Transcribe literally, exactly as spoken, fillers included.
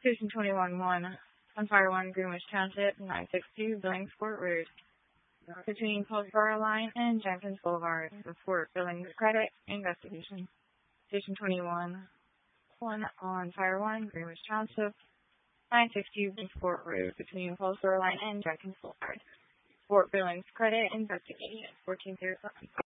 Station twenty-one one on Fire one, Greenwich Township, nine six two, Billings Fort Road, between Post Borough Line and Jenkins Boulevard. Report Billings Credit Investigation. Station twenty-one one on Fire one, Greenwich Township, nine six two, Billings Fort Road, between Post Borough Line and Jenkins Boulevard. Fort Billings Credit Investigation. fourteen zero seven.